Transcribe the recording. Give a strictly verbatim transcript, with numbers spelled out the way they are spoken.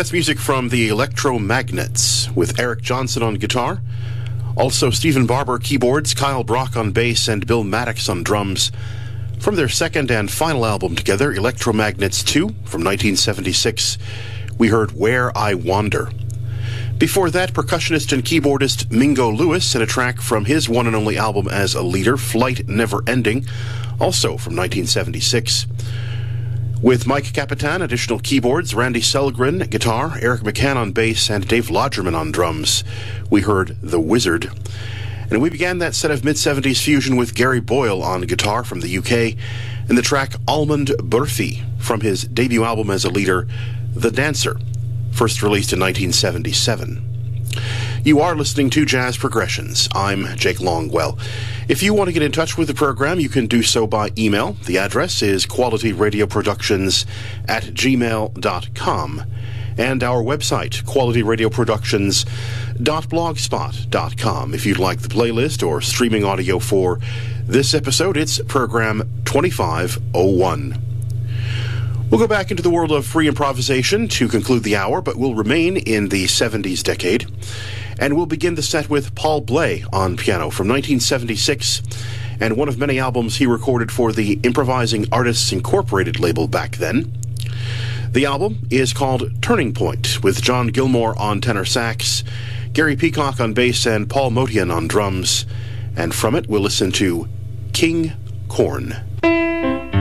That's music from the Electromagnets with Eric Johnson on guitar. Also Stephen Barber keyboards, Kyle Brock on bass, and Bill Maddox on drums. From their second and final album together, Electromagnets two, from nineteen seventy-six, we heard Where I Wander. Before that, percussionist and keyboardist Mingo Lewis in a track from his one and only album as a leader, Flight Never Ending, also from nineteen seventy-six. With Mike Capitan, additional keyboards, Randy Selgren, guitar, Eric McCann on bass, and Dave Lodgerman on drums, we heard The Wizard. And we began that set of mid-seventies fusion with Gary Boyle on guitar from the U K, and the track Almond Burfi from his debut album as a leader, The Dancer, first released in nineteen seventy-seven. You are listening to Jazz Progressions. I'm Jake Longwell. If you want to get in touch with the program, you can do so by email. The address is qualityradioproductions at gmail dot com. And our website, qualityradioproductions dot blogspot dot com. If you'd like the playlist or streaming audio for this episode, it's program twenty-five oh one. We'll go back into the world of free improvisation to conclude the hour, but we'll remain in the seventies decade. And we'll begin the set with Paul Bley on piano from nineteen seventy-six, and one of many albums he recorded for the Improvising Artists Incorporated label back then. The album is called Turning Point, with John Gilmore on tenor sax, Gary Peacock on bass, and Paul Motian on drums. And from it, we'll listen to King Corn.